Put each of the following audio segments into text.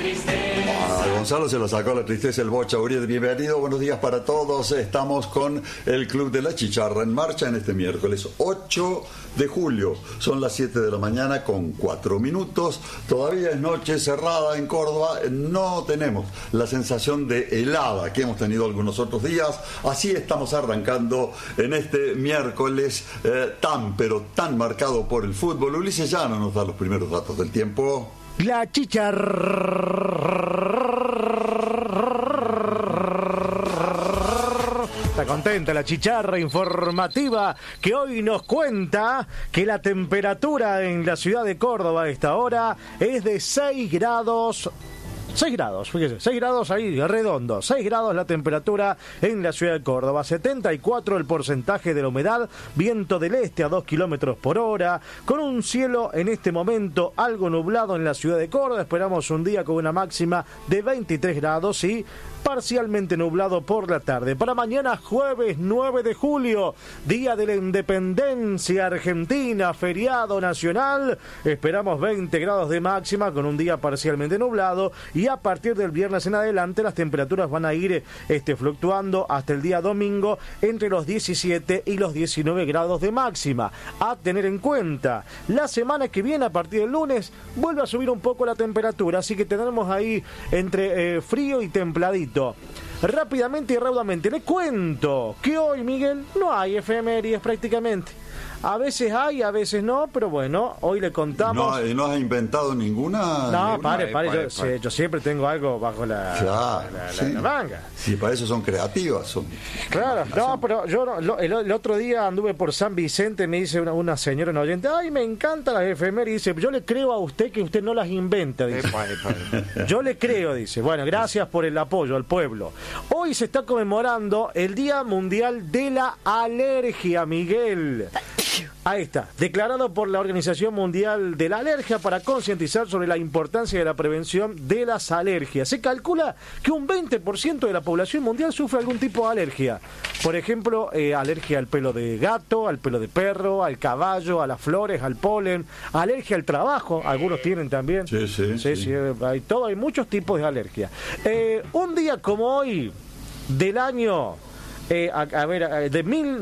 Gonzalo se lo sacó la tristeza el Bocha Uriel. Bienvenido, buenos días para todos. Estamos con el Club de la Chicharra en marcha en este miércoles 8 de julio. Son las 7 de la mañana con 4 minutos. Todavía es noche cerrada en Córdoba. No tenemos la sensación de helada que hemos tenido algunos otros días. Así estamos arrancando en este miércoles pero tan marcado por el fútbol. Ulises Llano nos da los primeros datos del tiempo. La Chicharra. Está contenta la Chicharra informativa que hoy nos cuenta que la temperatura en la ciudad de Córdoba a esta hora es de 6 grados. 6 grados, fíjese, 6 grados ahí, redondo, 6 grados la temperatura en la ciudad de Córdoba, 74 el porcentaje de la humedad, viento del este a 2 kilómetros por hora, con un cielo en este momento algo nublado en la ciudad de Córdoba. Esperamos un día con una máxima de 23 grados y parcialmente nublado por la tarde. Para mañana jueves 9 de julio, Día de la Independencia Argentina, feriado nacional, esperamos 20 grados de máxima con un día parcialmente nublado y a partir del viernes en adelante las temperaturas van a ir fluctuando hasta el día domingo entre los 17 y los 19 grados de máxima. A tener en cuenta, la semana que viene a partir del lunes vuelve a subir un poco la temperatura, así que tendremos ahí entre frío y templadito. Rápidamente y raudamente le cuento que hoy, Miguel, no hay efemérides prácticamente. A veces hay, a veces no, pero bueno, hoy le contamos. ¿No has inventado ninguna? No, pare. Yo siempre tengo algo bajo la manga. Sí, para eso son creativas. Claro, no, pero yo el otro día anduve por San Vicente, me dice una señora, una oyente, ay, me encantan las efemérides, dice, yo le creo a usted que usted no las inventa, dice. Yo le creo, dice. Bueno, gracias por el apoyo al pueblo. Hoy se está conmemorando el Día Mundial de la Alergia, Miguel. Ahí está, declarado por la Organización Mundial de la Alergia para concientizar sobre la importancia de la prevención de las alergias. Se calcula que un 20% de la población mundial sufre algún tipo de alergia. Por ejemplo, alergia al pelo de gato, al pelo de perro, al caballo, a las flores, al polen, alergia al trabajo, algunos tienen también. Sí, hay muchos tipos de alergia. Un día como hoy, del año... de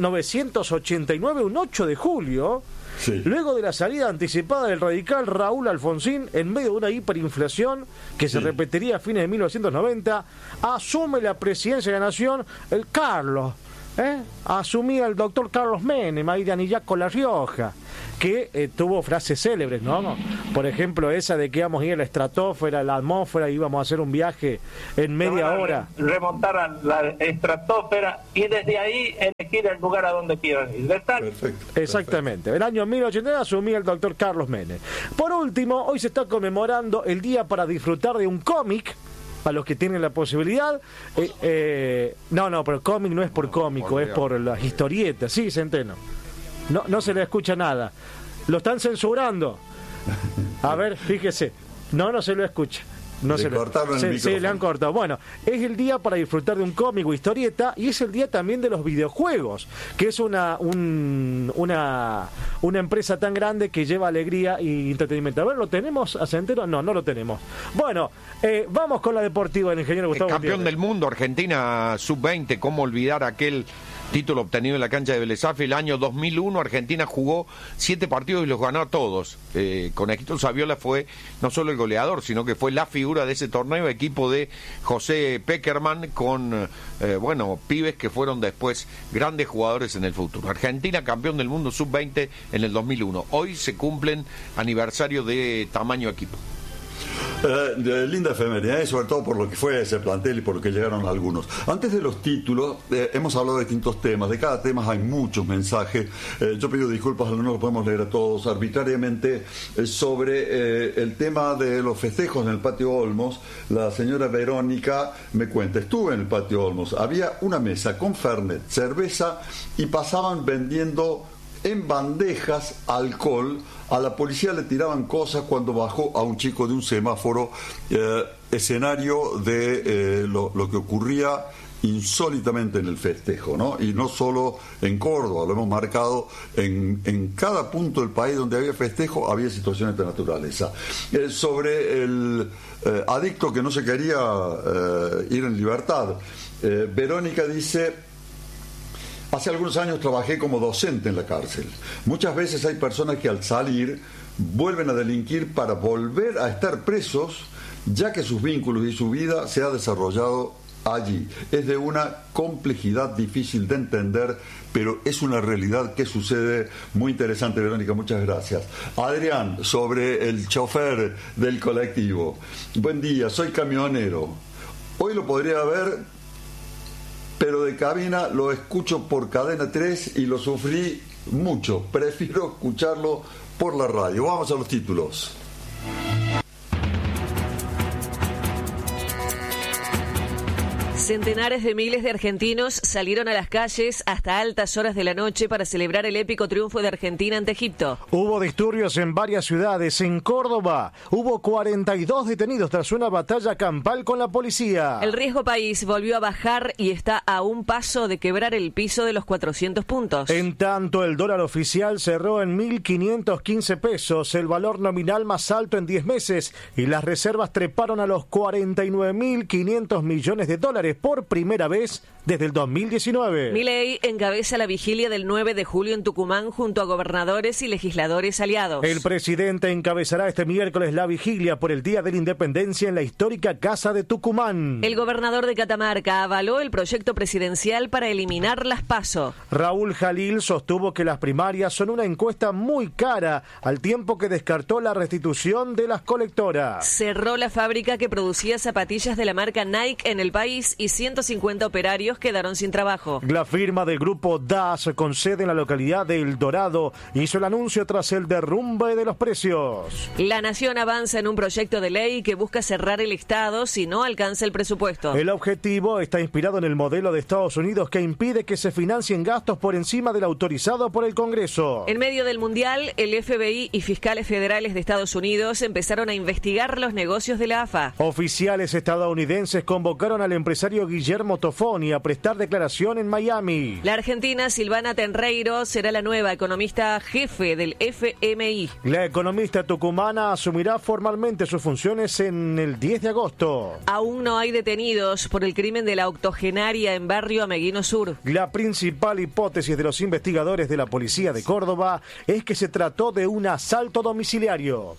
1989, un 8 de julio, luego de la salida anticipada del radical Raúl Alfonsín en medio de una hiperinflación que se repetiría a fines de 1990, asume la presidencia de la nación el Carlos. Asumía el doctor Carlos Menem, ahí de Anillaco, La Rioja, que tuvo frases célebres, ¿no? Por ejemplo, esa de que íbamos a ir a la estratosfera, a la atmósfera, íbamos a hacer un viaje en media hora. Remontar a la estratosfera y desde ahí elegir el lugar a donde quieran ir. Perfecto. Exactamente. El año 1989 asumía el doctor Carlos Menem. Por último, hoy se está conmemorando el día para disfrutar de un cómic. A los que tienen la posibilidad, no, pero cómic no es por cómico, es por las historietas, sí, Centeno. No se le escucha nada. Lo están censurando. A ver, fíjese. No se lo escucha. Sí, le han cortado. Bueno, es el día para disfrutar de un cómic o historieta y es el día también de los videojuegos, que es una empresa tan grande que lleva alegría y entretenimiento. A ver, ¿lo tenemos a Centeno? No lo tenemos. Bueno, vamos con la deportiva del ingeniero Gustavo Campeón Gutiérrez. del mundo, Argentina sub-20, ¿cómo olvidar aquel título obtenido en la cancha de Vélez Sarsfield? El año 2001 Argentina jugó 7 partidos y los ganó a todos. Con Egipto Saviola fue no solo el goleador, sino que fue la figura de ese torneo, equipo de José Peckerman con pibes que fueron después grandes jugadores en el futuro. Argentina campeón del mundo sub-20 en el 2001. Hoy se cumplen aniversario de tamaño equipo. Linda efeméride, sobre todo por lo que fue ese plantel y por lo que llegaron algunos. Antes de los títulos, hemos hablado de distintos temas. De cada tema hay muchos mensajes. Yo pido disculpas, no los podemos leer a todos arbitrariamente. Sobre el tema de los festejos en el Patio Olmos, la señora Verónica me cuenta, estuve en el Patio Olmos, había una mesa con fernet, cerveza y pasaban vendiendo en bandejas alcohol. A la policía le tiraban cosas cuando bajó a un chico de un semáforo, escenario de lo que ocurría insólitamente en el festejo, ¿no? Y no solo en Córdoba, lo hemos marcado en cada punto del país donde había festejo, había situaciones de naturaleza. Sobre el adicto que no se quería ir en libertad, Verónica dice: hace algunos años trabajé como docente en la cárcel. Muchas veces hay personas que al salir vuelven a delinquir para volver a estar presos, ya que sus vínculos y su vida se ha desarrollado allí. Es de una complejidad difícil de entender, pero es una realidad que sucede. Muy interesante, Verónica, muchas gracias. Adrián, sobre el chofer del colectivo. Buen día, soy camionero. Hoy lo podría ver, pero de cabina lo escucho por Cadena 3 y lo sufrí mucho. Prefiero escucharlo por la radio. Vamos a los títulos. Centenares de miles de argentinos salieron a las calles hasta altas horas de la noche para celebrar el épico triunfo de Argentina ante Egipto. Hubo disturbios en varias ciudades. En Córdoba hubo 42 detenidos tras una batalla campal con la policía. El riesgo país volvió a bajar y está a un paso de quebrar el piso de los 400 puntos. En tanto, el dólar oficial cerró en 1.515 pesos, el valor nominal más alto en 10 meses, y las reservas treparon a los 49.500 millones de dólares por primera vez desde el 2019. Milei encabeza la vigilia del 9 de julio en Tucumán junto a gobernadores y legisladores aliados. El presidente encabezará este miércoles la vigilia por el Día de la Independencia en la histórica Casa de Tucumán. El gobernador de Catamarca avaló el proyecto presidencial para eliminar las PASO. Raúl Jalil sostuvo que las primarias son una encuesta muy cara, al tiempo que descartó la restitución de las colectoras. Cerró la fábrica que producía zapatillas de la marca Nike en el país y 150 operarios quedaron sin trabajo. La firma del grupo DAS, con sede en la localidad de El Dorado, hizo el anuncio tras el derrumbe de los precios. La Nación avanza en un proyecto de ley que busca cerrar el Estado si no alcanza el presupuesto. El objetivo está inspirado en el modelo de Estados Unidos que impide que se financien gastos por encima del autorizado por el Congreso. En medio del Mundial, el FBI y fiscales federales de Estados Unidos empezaron a investigar los negocios de la AFA. Oficiales estadounidenses convocaron al empresario Guillermo Tofoni a prestar declaración en Miami. La argentina Silvana Tenreiro será la nueva economista jefe del FMI. La economista tucumana asumirá formalmente sus funciones en el 10 de agosto. Aún no hay detenidos por el crimen de la octogenaria en Barrio Ameguino Sur. La principal hipótesis de los investigadores de la policía de Córdoba es que se trató de un asalto domiciliario.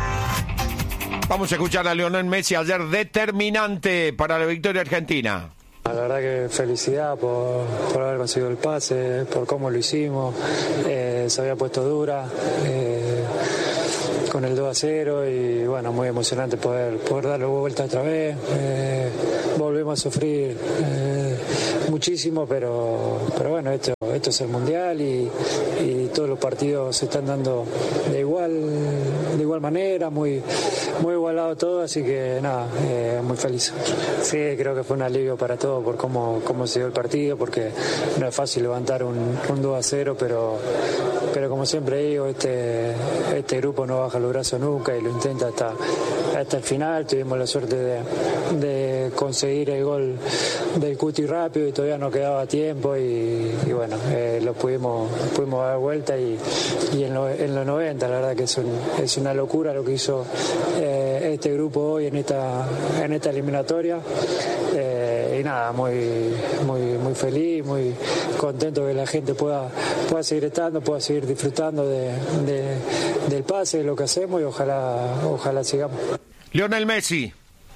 Vamos a escuchar a Lionel Messi, ayer determinante para la victoria argentina. La verdad que felicidad por haber conseguido el pase, por cómo lo hicimos. Se había puesto dura con el 2-0 y bueno, muy emocionante poder darle vuelta otra vez. Volvemos a sufrir muchísimo, pero bueno, esto es el Mundial y todos los partidos se están dando de igual manera, muy igualado todo, así que nada, muy feliz. Sí, creo que fue un alivio para todos por cómo se dio el partido, porque no es fácil levantar un 2-0, pero como siempre digo, este grupo no baja los brazos nunca y lo intenta hasta el final. Tuvimos la suerte de conseguir el gol del Cuti rápido y todavía no quedaba tiempo y bueno, lo pudimos dar vuelta y en los 90 la verdad que es una locura lo que hizo este grupo hoy en esta eliminatoria. Y nada, muy feliz, muy contento que la gente pueda seguir estando, pueda seguir disfrutando del pase, de lo que hacemos y ojalá sigamos. Lionel Messi.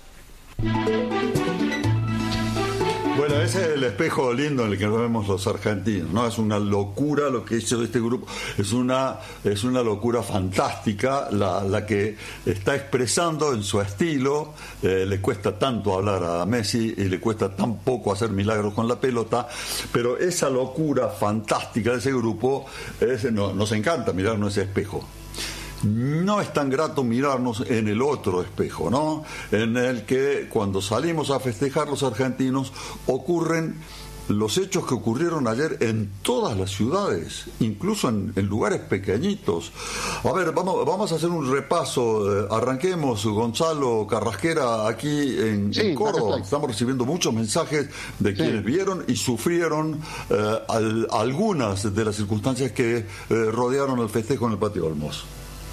Bueno, ese es el espejo lindo en el que nos vemos los argentinos, ¿no? Es una locura lo que hizo este grupo, es una locura fantástica la que está expresando en su estilo. Le cuesta tanto hablar a Messi y le cuesta tan poco hacer milagros con la pelota, pero esa locura fantástica de ese grupo nos encanta mirarnos ese espejo. No es tan grato mirarnos en el otro espejo, ¿no? En el que cuando salimos a festejar los argentinos ocurren los hechos que ocurrieron ayer en todas las ciudades, incluso en lugares pequeñitos. A ver, vamos a hacer un repaso. Arranquemos, Gonzalo Carrasquera, aquí en Córdoba. Estamos recibiendo muchos mensajes de quienes vieron y sufrieron algunas de las circunstancias que rodearon el festejo en el Patio Olmos.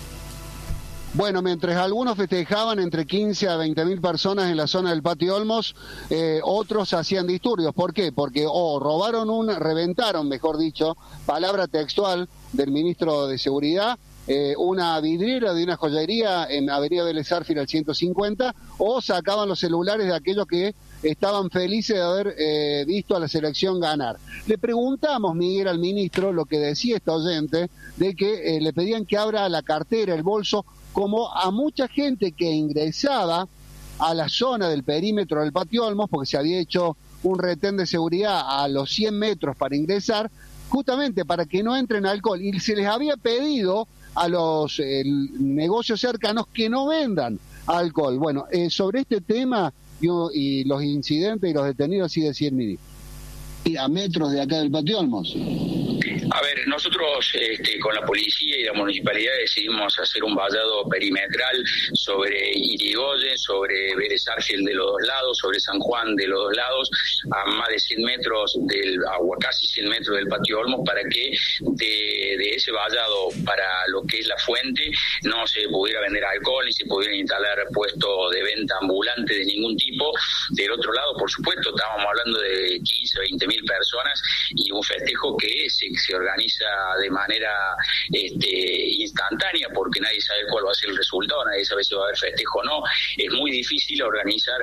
Bueno, mientras algunos festejaban entre 15 a 20.000 personas en la zona del Patio Olmos, otros hacían disturbios. ¿Por qué? Porque reventaron, mejor dicho, palabra textual del ministro de Seguridad, una vidriera de una joyería en Avenida Vélez Arfiel al 150, o sacaban los celulares de aquellos que estaban felices de haber visto a la selección ganar. Le preguntamos, Miguel, al ministro lo que decía esta oyente, de que le pedían que abra la cartera, el bolso, como a mucha gente que ingresaba a la zona del perímetro del Patio Olmos, porque se había hecho un retén de seguridad a los 100 metros para ingresar, justamente para que no entren alcohol, y se les había pedido a los negocios cercanos que no vendan alcohol. Bueno, sobre este tema y los incidentes y los detenidos, así decía el ministro. A metros de acá del Patio Olmos. A ver, nosotros con la policía y la municipalidad decidimos hacer un vallado perimetral sobre Irigoyen, sobre Vélez Arfiel de los dos lados, sobre San Juan de los dos lados, a más de 100 metros casi 100 metros del Patio Olmos, para que de ese vallado para lo que es la fuente no se pudiera vender alcohol ni se pudieran instalar puestos de venta ambulante de ningún tipo. Del otro lado, por supuesto, estábamos hablando de 15 o 20.000 personas y un festejo que se organiza de manera instantánea, porque nadie sabe cuál va a ser el resultado, nadie sabe si va a haber festejo o no. Es muy difícil organizar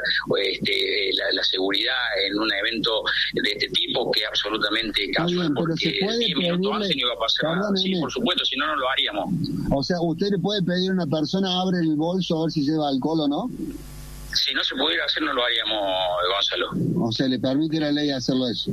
la seguridad en un evento de este tipo, que es absolutamente casual, porque 10 minutos antes no iba a pasar nada. Sí, por supuesto, si no, no lo haríamos. O sea, ¿usted le puede pedir a una persona abre el bolso a ver si lleva alcohol o no? Si no se pudiera hacer, no lo haríamos, Gonzalo. O sea, ¿le permite la ley hacerlo eso?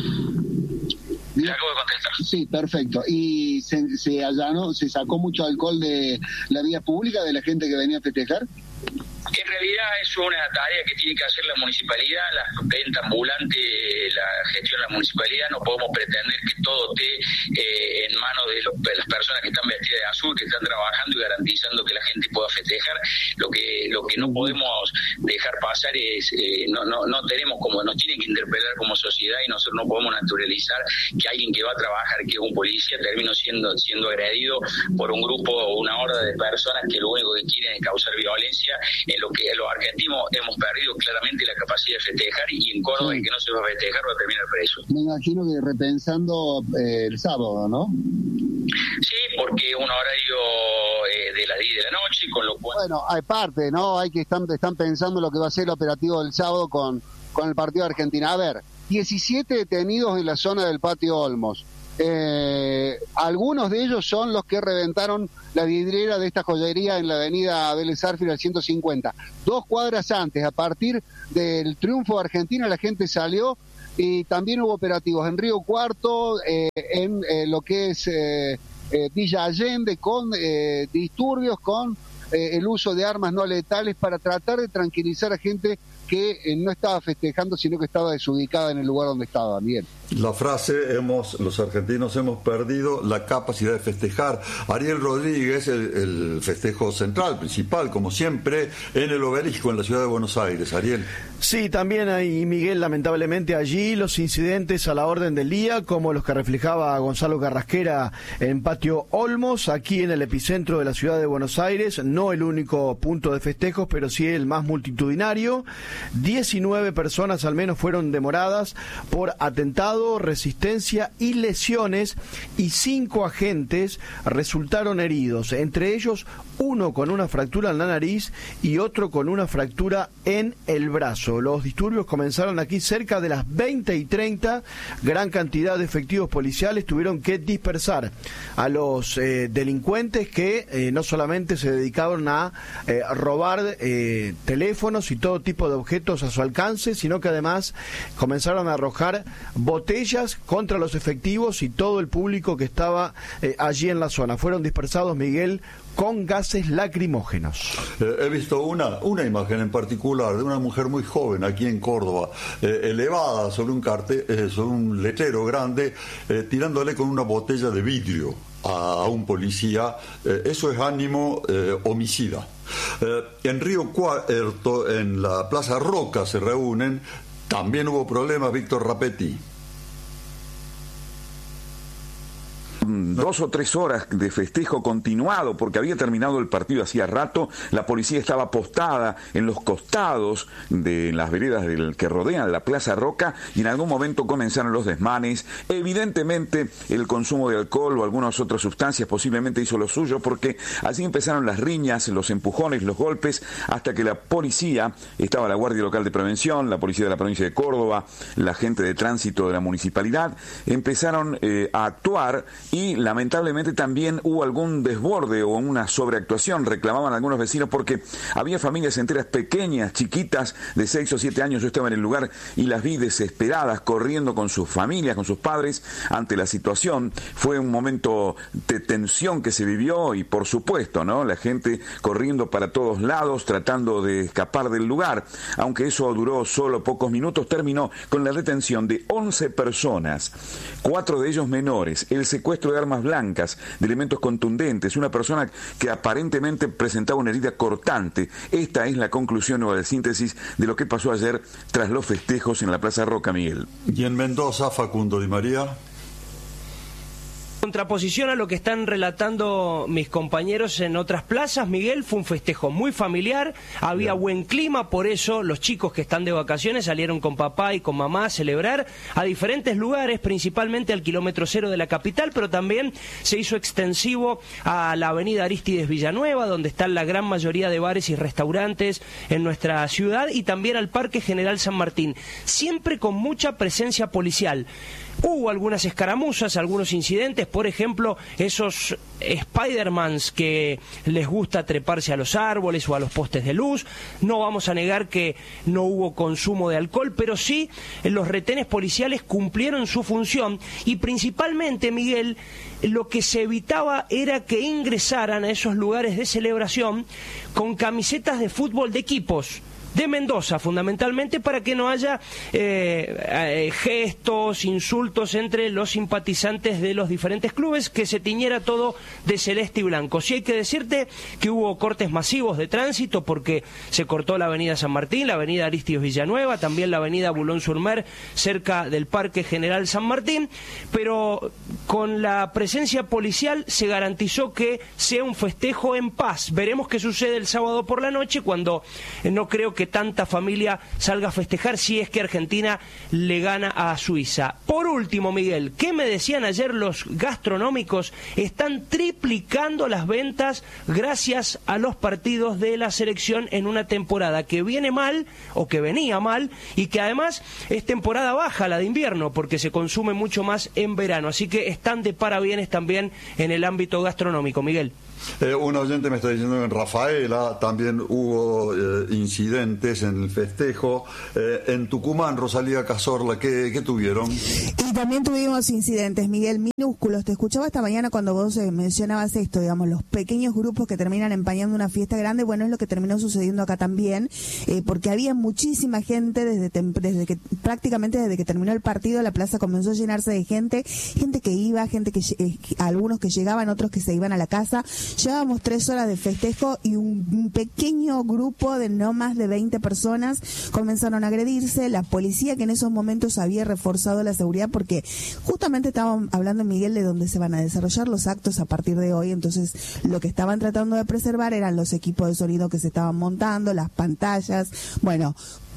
Le acabo de contestar. Sí, perfecto. ¿Y se allanó, se sacó mucho alcohol de la vía pública de la gente que venía a festejar? En realidad es una tarea que tiene que hacer la municipalidad, la venta ambulante, la gestión de la municipalidad. No podemos pretender que todo esté en manos de las personas que están vestidas de azul, que están trabajando y garantizando que la gente pueda festejar. Lo que no podemos dejar pasar es, no tenemos como, nos tienen que interpelar como sociedad, y nosotros no podemos naturalizar que alguien que va a trabajar, que es un policía, termine siendo agredido por un grupo o una horda de personas que lo único que quieren es causar violencia. En lo que los argentinos hemos perdido claramente la capacidad de festejar, y en Córdoba el que no se va a festejar va a terminar preso. Me imagino que repensando el sábado, ¿no? Sí, porque es un horario de las 10 de la noche, con lo cual... Bueno, hay parte, ¿no? Hay que están pensando lo que va a ser el operativo del sábado con el partido de Argentina. A ver, 17 detenidos en la zona del Patio Olmos. Algunos de ellos son los que reventaron la vidriera de esta joyería en la avenida Vélez Arfiel al 150. 2 cuadras antes, a partir del triunfo de Argentina, la gente salió, y también hubo operativos en Río Cuarto, en lo que es Villa Allende, con disturbios, con el uso de armas no letales, para tratar de tranquilizar a gente que no estaba festejando, sino que estaba desubicada en el lugar donde estaba. Bien. La frase, los argentinos hemos perdido la capacidad de festejar. Ariel Rodríguez, el festejo central, principal, como siempre, en el Obelisco, en la ciudad de Buenos Aires. Ariel. Sí, también hay, Miguel, lamentablemente allí los incidentes a la orden del día, como los que reflejaba Gonzalo Carrasquera en Patio Olmos, aquí en el epicentro de la ciudad de Buenos Aires, no el único punto de festejos, pero sí el más multitudinario. 19 personas al menos fueron demoradas por atentado, resistencia y lesiones, y 5 agentes resultaron heridos, entre ellos uno con una fractura en la nariz y otro con una fractura en el brazo. Los disturbios comenzaron aquí cerca de las 20:30, gran cantidad de efectivos policiales tuvieron que dispersar a los delincuentes que no solamente se dedicaban comenzaron a robar teléfonos y todo tipo de objetos a su alcance, sino que además comenzaron a arrojar botellas contra los efectivos y todo el público que estaba allí en la zona. Fueron dispersados, Miguel, con gases lacrimógenos. He visto una imagen en particular de una mujer muy joven aquí en Córdoba, elevada sobre un sobre un letrero grande, tirándole con una botella de vidrio a un policía. Eso es ánimo homicida. En Río Cuarto, en la Plaza Roca, se reúnen. También hubo problemas, Víctor Rapetti. 2 o 3 horas de festejo continuado, porque había terminado el partido hacía rato. La policía estaba postada en los costados de las veredas que rodean la Plaza Roca, y en algún momento comenzaron los desmanes. Evidentemente el consumo de alcohol o algunas otras sustancias posiblemente hizo lo suyo, porque así empezaron las riñas, los empujones, los golpes, hasta que la policía, estaba la Guardia Local de Prevención, la policía de la provincia de Córdoba, la gente de tránsito de la municipalidad, empezaron a actuar. Y lamentablemente también hubo algún desborde o una sobreactuación, reclamaban algunos vecinos, porque había familias enteras pequeñas, chiquitas, de 6 o 7 años. Yo estaba en el lugar y las vi desesperadas, corriendo con sus familias, con sus padres, ante la situación. Fue un momento de tensión que se vivió y, por supuesto, ¿no?, la gente corriendo para todos lados, tratando de escapar del lugar. Aunque eso duró solo pocos minutos, terminó con la detención de 11 personas, 4 de ellos menores, el secuestro de armas blancas, de elementos contundentes, una persona que aparentemente presentaba una herida cortante. Esta es la conclusión o la síntesis de lo que pasó ayer tras los festejos en la Plaza Roca, Miguel. Y en Mendoza, Facundo Di María. Contraposición a lo que están relatando mis compañeros en otras plazas, Miguel, fue un festejo muy familiar, había buen clima, por eso los chicos que están de vacaciones salieron con papá y con mamá a celebrar a diferentes lugares, principalmente al kilómetro 0 de la capital, pero también se hizo extensivo a la avenida Arístides Villanueva, donde están la gran mayoría de bares y restaurantes en nuestra ciudad, y también al Parque General San Martín, siempre con mucha presencia policial. Hubo algunas escaramuzas, algunos incidentes, por ejemplo, esos Spidermans que les gusta treparse a los árboles o a los postes de luz. No vamos a negar que no hubo consumo de alcohol, pero sí los retenes policiales cumplieron su función, y principalmente, Miguel, lo que se evitaba era que ingresaran a esos lugares de celebración con camisetas de fútbol de equipos de Mendoza, fundamentalmente, para que no haya gestos, insultos entre los simpatizantes de los diferentes clubes, que se tiñera todo de celeste y blanco. Sí hay que decirte que hubo cortes masivos de tránsito, porque se cortó la avenida San Martín, la avenida Arístides Villanueva, también la avenida Boulogne-sur-Mer, cerca del Parque General San Martín, pero con la presencia policial se garantizó que sea un festejo en paz. Veremos qué sucede el sábado por la noche, cuando no creo que tanta familia salga a festejar, si es que Argentina le gana a Suiza. Por último, Miguel, ¿qué me decían ayer los gastronómicos? Están triplicando las ventas gracias a los partidos de la selección en una temporada que viene mal, o que venía mal, y que además es temporada baja, la de invierno, porque se consume mucho más en verano. Así que están de parabienes también en el ámbito gastronómico, Miguel. Un oyente me está diciendo que en Rafaela también hubo incidentes en el festejo. En Tucumán, Rosalía Cazorla, ¿qué tuvieron? Y también tuvimos incidentes, Miguel, minúsculos. Te escuchaba esta mañana cuando vos mencionabas esto, digamos, los pequeños grupos que terminan empañando una fiesta grande. Bueno, es lo que terminó sucediendo acá también, porque había muchísima gente prácticamente desde que terminó el partido. La plaza comenzó a llenarse de gente que iba, algunos que llegaban, otros que se iban a la casa. Llevábamos 3 horas de festejo y un pequeño grupo de no más de 20 personas comenzaron a agredirse. La policía, que en esos momentos había reforzado la seguridad, porque justamente estábamos hablando, Miguel, de dónde se van a desarrollar los actos a partir de hoy. Entonces, lo que estaban tratando de preservar eran los equipos de sonido que se estaban montando, las pantallas. Bueno,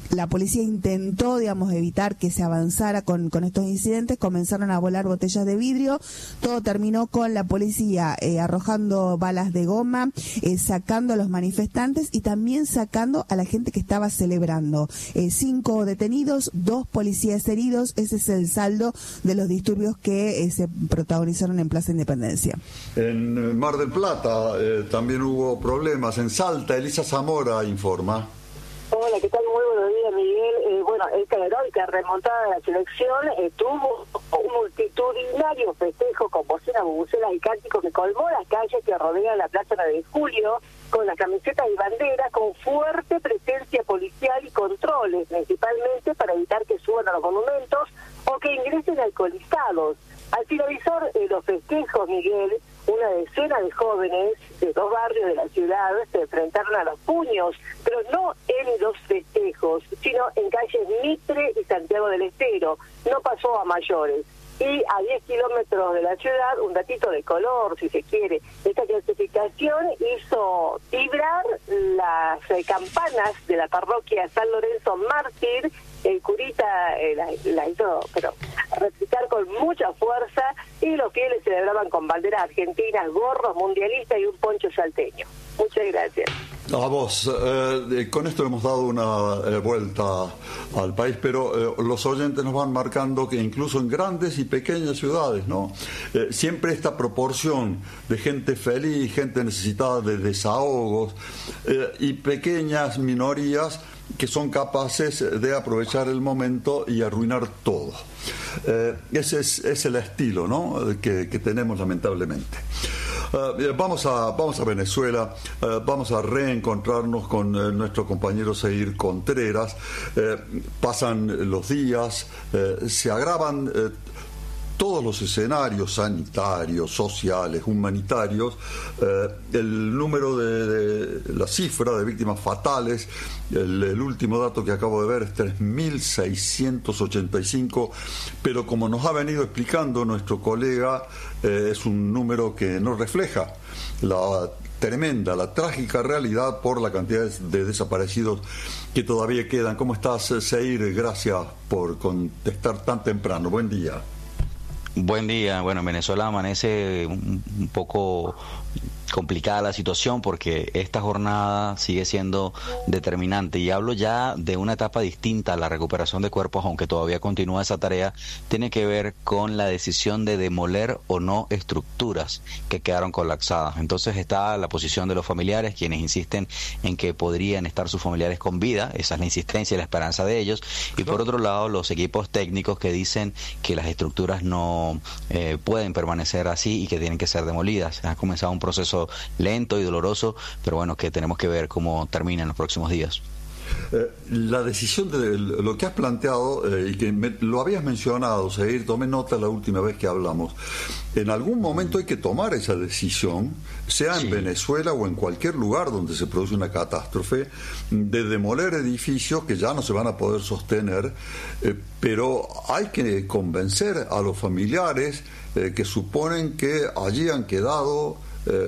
la policía intentó, digamos, evitar que se avanzara con estos incidentes, comenzaron a volar botellas de vidrio, todo terminó con la policía arrojando balas de goma, sacando a los manifestantes y también sacando a la gente que estaba celebrando. 5 detenidos, 2 policías heridos, ese es el saldo de los disturbios que se protagonizaron en Plaza Independencia. En Mar del Plata también hubo problemas, en Salta, Elisa Zamora informa. Hola, ¿qué tal? Muy buenos días, Miguel. Bueno, esta heroica remontada de la selección tuvo un multitudinario festejo con bocinas, bubucelas y cánticos que colmó las calles que rodean la Plaza 9 de Julio, con las camisetas y banderas, con fuerte presencia policial y controles, principalmente para evitar que suban a los monumentos o que ingresen alcoholizados. Al finalizar los festejos, Miguel, una decena de jóvenes de 2 barrios de la ciudad se enfrentaron a los puños, pero no en los festejos, sino en calles Mitre y Santiago del Estero. No pasó a mayores. Y a 10 kilómetros de la ciudad, un datito de color, si se quiere, esta clasificación hizo vibrar las campanas de la parroquia San Lorenzo Mártir. El curita la hizo replicar con mucha fuerza y los fieles celebraban con banderas argentinas, gorros mundialistas y un poncho salteño. Muchas gracias. A vos, con esto hemos dado una vuelta al país, pero los oyentes nos van marcando que incluso en grandes y pequeñas ciudades, ¿no? Siempre esta proporción de gente feliz, gente necesitada de desahogos y pequeñas minorías que son capaces de aprovechar el momento y arruinar todo. Ese es el estilo, ¿no?, que tenemos lamentablemente. Vamos a Venezuela, vamos a reencontrarnos con nuestro compañero Seir Contreras. Pasan los días, se agravan todos los escenarios sanitarios, sociales, humanitarios. El número de la cifra de víctimas fatales, el último dato que acabo de ver es 3.685, pero como nos ha venido explicando nuestro colega, es un número que no refleja la trágica realidad por la cantidad de desaparecidos que todavía quedan. ¿Cómo estás, Seir? Gracias por contestar tan temprano. Buen día. Buen día. Bueno, en Venezuela amanece un poco complicada la situación porque esta jornada sigue siendo determinante, y hablo ya de una etapa distinta a la recuperación de cuerpos, aunque todavía continúa esa tarea. Tiene que ver con la decisión de demoler o no estructuras que quedaron colapsadas. Entonces está la posición de los familiares, quienes insisten en que podrían estar sus familiares con vida. Esa es la insistencia y la esperanza de ellos, y por otro lado los equipos técnicos que dicen que las estructuras no pueden permanecer así y que tienen que ser demolidas. Ha comenzado un proceso lento y doloroso, pero bueno, que tenemos que ver cómo termina en los próximos días. La decisión de lo que has planteado, y que lo habías mencionado, Seir, tomé nota la última vez que hablamos. En algún momento hay que tomar esa decisión, sea en Venezuela o en cualquier lugar donde se produce una catástrofe, de demoler edificios que ya no se van a poder sostener, pero hay que convencer a los familiares que suponen que allí han quedado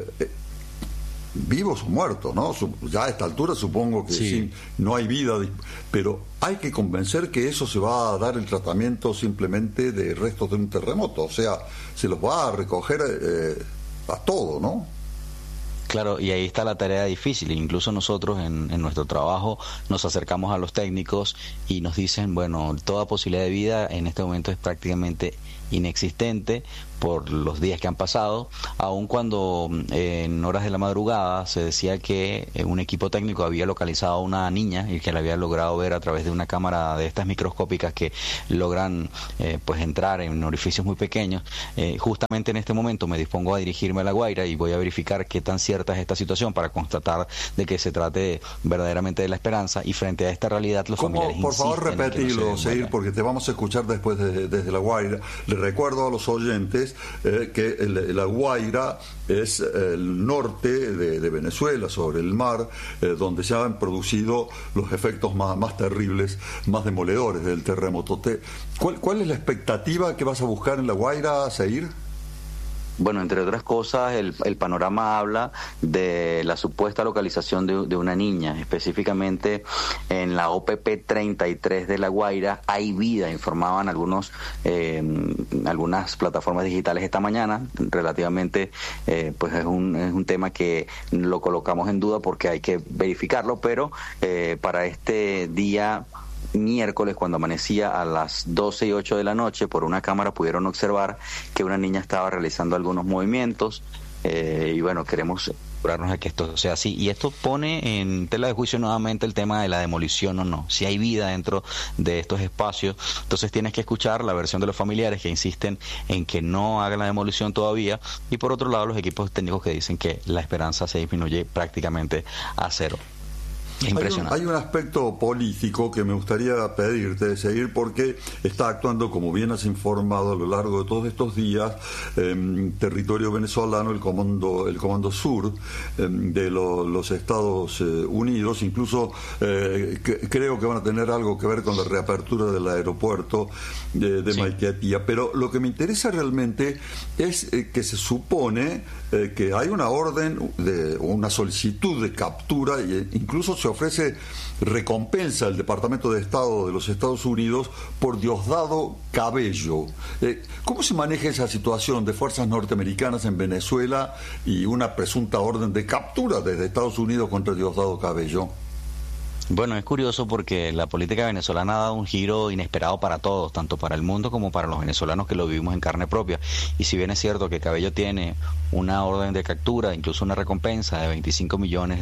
vivos o muertos, ¿no? Ya a esta altura supongo que sí, no hay vida, pero hay que convencer que eso se va a dar el tratamiento simplemente de restos de un terremoto, o sea, se los va a recoger a todo, ¿no? Claro, y ahí está la tarea difícil. Incluso nosotros en nuestro trabajo nos acercamos a los técnicos y nos dicen, bueno, toda posibilidad de vida en este momento es prácticamente inexistente por los días que han pasado, aun cuando en horas de la madrugada se decía que un equipo técnico había localizado a una niña y que la había logrado ver a través de una cámara de estas microscópicas que logran pues entrar en orificios muy pequeños. Justamente en este momento me dispongo a dirigirme a La Guaira y voy a verificar qué tan cierta es esta situación para constatar de que se trate verdaderamente de la esperanza, y frente a esta realidad los familiares por favor, repetilo, Seir, porque te vamos a escuchar después desde La Guaira. Le recuerdo a los oyentes que La Guaira es el norte de Venezuela, sobre el mar, donde se han producido los efectos más terribles, más demoledores del terremoto. ¿Cuál es la expectativa que vas a buscar en La Guaira, Seir? Bueno, entre otras cosas, el panorama habla de la supuesta localización de una niña, específicamente en la OPP 33 de La Guaira. Hay vida, informaban algunas plataformas digitales esta mañana. Relativamente, pues es un tema que lo colocamos en duda porque hay que verificarlo, pero para este día miércoles, cuando amanecía a las 12:08 de la noche, por una cámara pudieron observar que una niña estaba realizando algunos movimientos, y bueno, queremos asegurarnos de que esto sea así, y esto pone en tela de juicio nuevamente el tema de la demolición o no, si hay vida dentro de estos espacios. Entonces tienes que escuchar la versión de los familiares que insisten en que no hagan la demolición todavía, y por otro lado los equipos técnicos que dicen que la esperanza se disminuye prácticamente a cero. Hay un aspecto político que me gustaría pedirte de seguir, porque está actuando, como bien has informado a lo largo de todos estos días, territorio venezolano, el Comando Sur de los Estados Unidos. Incluso creo que van a tener algo que ver con la reapertura del aeropuerto de Maiquetía. Pero lo que me interesa realmente es que se supone que hay una orden, una solicitud de captura, e incluso se ofrece recompensa al Departamento de Estado de los Estados Unidos por Diosdado Cabello. ¿Cómo se maneja esa situación de fuerzas norteamericanas en Venezuela y una presunta orden de captura desde Estados Unidos contra Diosdado Cabello? Bueno, es curioso porque la política venezolana ha dado un giro inesperado para todos, tanto para el mundo como para los venezolanos que lo vivimos en carne propia. Y si bien es cierto que Cabello tiene una orden de captura, incluso una recompensa de $25 millones,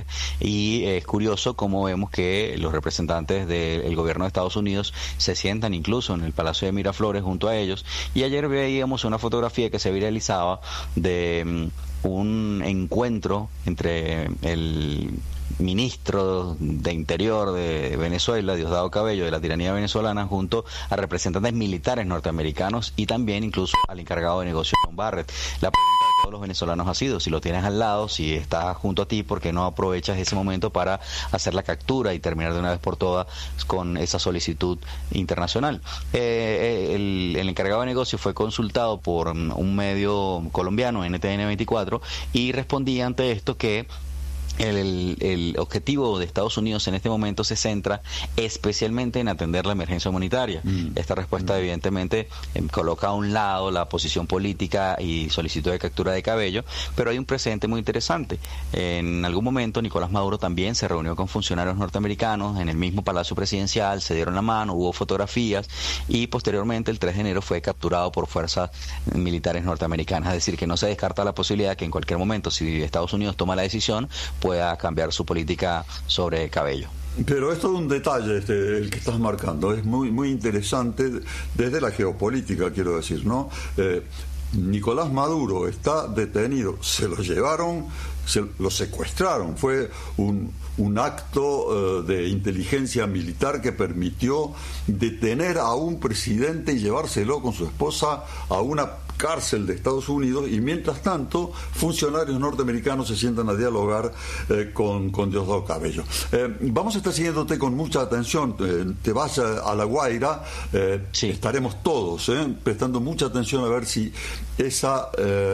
y es curioso cómo vemos que los representantes del gobierno de Estados Unidos se sientan incluso en el Palacio de Miraflores junto a ellos. Y ayer veíamos una fotografía que se viralizaba de un encuentro entre el ministro de Interior de Venezuela, Diosdado Cabello, de la tiranía venezolana, junto a representantes militares norteamericanos y también incluso al encargado de negocios, John Barrett. La pregunta de todos los venezolanos ha sido, si lo tienes al lado, si está junto a ti, ¿por qué no aprovechas ese momento para hacer la captura y terminar de una vez por todas con esa solicitud internacional? El encargado de negocios fue consultado por un medio colombiano, NTN 24, y respondía ante esto que el objetivo de Estados Unidos en este momento se centra especialmente en atender la emergencia humanitaria. Esta respuesta evidentemente coloca a un lado la posición política y solicitud de captura de Cabello, pero hay un precedente muy interesante. En algún momento Nicolás Maduro también se reunió con funcionarios norteamericanos en el mismo Palacio Presidencial, se dieron la mano, hubo fotografías, y posteriormente el 3 de enero fue capturado por fuerzas militares norteamericanas. Es decir, que no se descarta la posibilidad que en cualquier momento, si Estados Unidos toma la decisión, pueda cambiar su política sobre Cabello. Pero es todo un detalle el que estás marcando, es muy, muy interesante desde la geopolítica, quiero decir, ¿no? Nicolás Maduro está detenido, se lo llevaron, lo secuestraron, fue un acto de inteligencia militar que permitió detener a un presidente y llevárselo con su esposa a una cárcel de Estados Unidos, y mientras tanto funcionarios norteamericanos se sientan a dialogar con Diosdado Cabello. Vamos a estar siguiéndote con mucha atención. Te vas a La Guaira, estaremos todos prestando mucha atención a ver si esa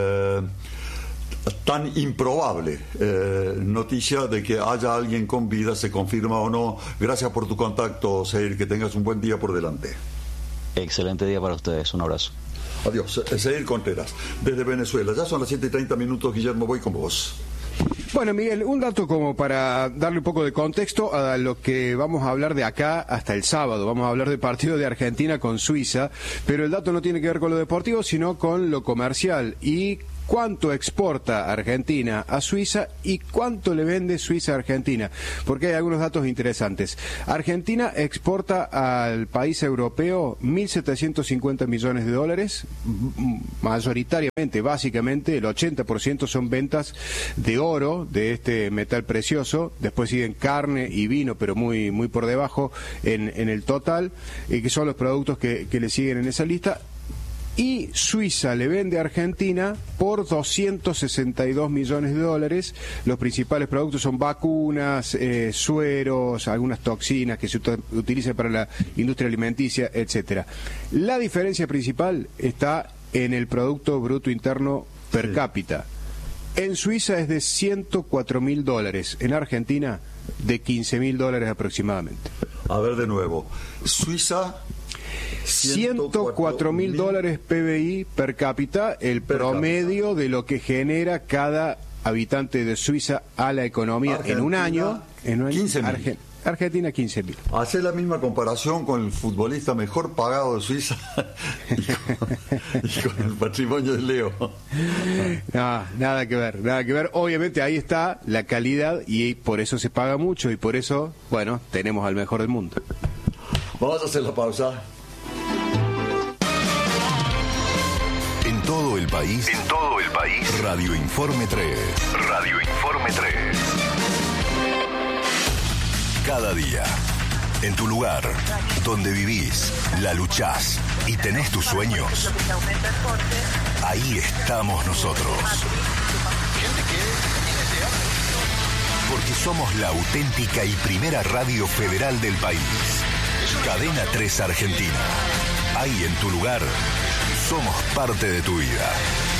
tan improbable noticia de que haya alguien con vida se confirma o no. Gracias por tu contacto, Seir, que tengas un buen día por delante. Excelente día para ustedes, un abrazo. Adiós. Seir Contreras, desde Venezuela. Ya son las 7:30, Guillermo, voy con vos. Bueno, Miguel, un dato como para darle un poco de contexto a lo que vamos a hablar de acá hasta el sábado. Vamos a hablar del partido de Argentina con Suiza, pero el dato no tiene que ver con lo deportivo, sino con lo comercial. Y cuánto exporta Argentina a Suiza y cuánto le vende Suiza a Argentina, porque hay algunos datos interesantes. Argentina exporta al país europeo $1.750 millones, mayoritariamente, básicamente, el 80% son ventas de oro, de este metal precioso, después siguen carne y vino, pero muy, muy por debajo en el total, que son los productos que le siguen en esa lista. Y Suiza le vende a Argentina por $262 millones. Los principales productos son vacunas, sueros, algunas toxinas que se utilizan para la industria alimenticia, etcétera. La diferencia principal está en el Producto Bruto Interno per cápita. En Suiza es de $104.000, en Argentina de $15.000 aproximadamente. A ver de nuevo, Suiza... $104.000 PBI per cápita, el promedio de lo que genera cada habitante de Suiza a la economía Argentina, en un año. 15.000. Argentina 15.000. Hacer la misma comparación con el futbolista mejor pagado de Suiza y con el patrimonio de Leo. No, nada que ver. Obviamente ahí está la calidad y por eso se paga mucho y por eso, bueno, tenemos al mejor del mundo. Vamos a hacer la pausa. En todo el país. Radio Informe 3. Cada día, en tu lugar, donde vivís, la luchás y tenés tus sueños, ahí estamos nosotros. Porque somos la auténtica y primera radio federal del país. Cadena 3 Argentina. Ahí en tu lugar, somos parte de tu vida.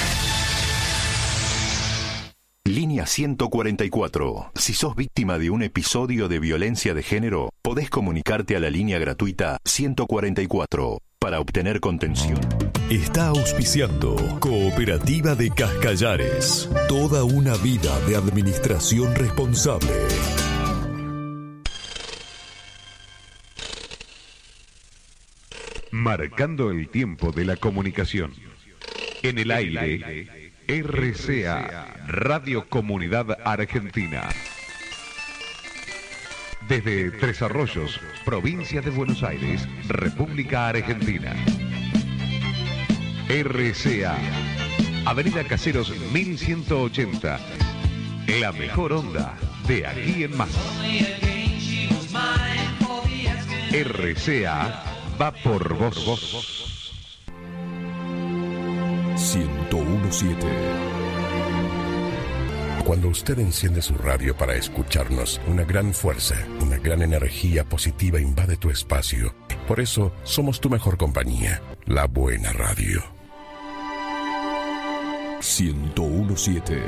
Línea 144. Si sos víctima de un episodio de violencia de género, podés comunicarte a la línea gratuita 144 para obtener contención. Está auspiciando Cooperativa de Cascallares. Toda una vida de administración responsable. Marcando el tiempo de la comunicación. En el aire, RCA, Radio Comunidad Argentina. Desde Tres Arroyos, provincia de Buenos Aires, República Argentina. RCA, Avenida Caseros 1180. La mejor onda de aquí en más. RCA va por vos. 101.7. Cuando usted enciende su radio para escucharnos, una gran fuerza, una gran energía positiva invade tu espacio. Por eso, somos tu mejor compañía, la buena radio. 101.7.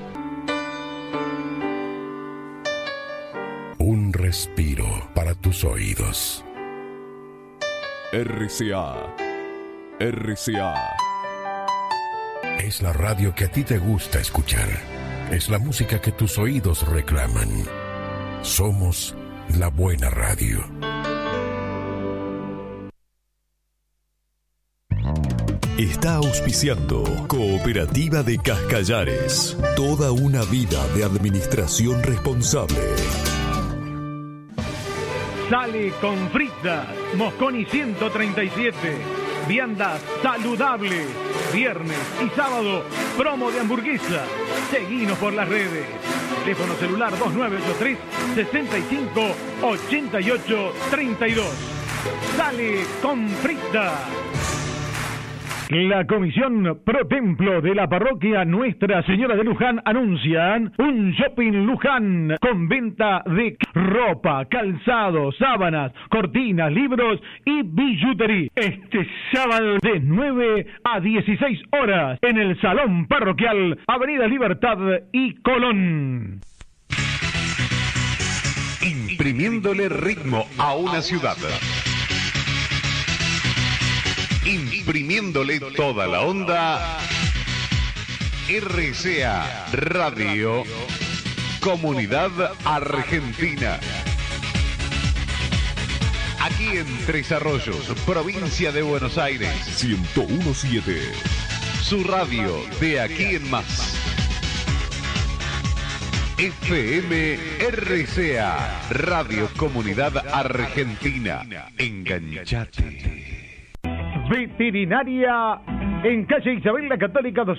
Un respiro para tus oídos. RCA. Es la radio que a ti te gusta escuchar. Es la música que tus oídos reclaman. Somos la buena radio. Está auspiciando Cooperativa de Cascallares. Toda una vida de administración responsable. Sale con fritas, Mosconi 137, viandas saludables, viernes y sábado, promo de hamburguesa. Seguinos por las redes. Teléfono celular 2983-658832. Sale con fritas. La Comisión Pro Templo de la Parroquia Nuestra Señora de Luján anuncian un shopping Luján con venta de ropa, calzado, sábanas, cortinas, libros y billutería. Este sábado de 9 a 16 horas en el Salón Parroquial, Avenida Libertad y Colón. Imprimiéndole ritmo a una ciudad. Imprimiéndole toda la onda. RCA Radio Comunidad Argentina. Aquí en Tres Arroyos, provincia de Buenos Aires. 101.7. Su radio de aquí en más. FM RCA Radio Comunidad Argentina. Enganchate. Veterinaria en calle Isabel la Católica 200.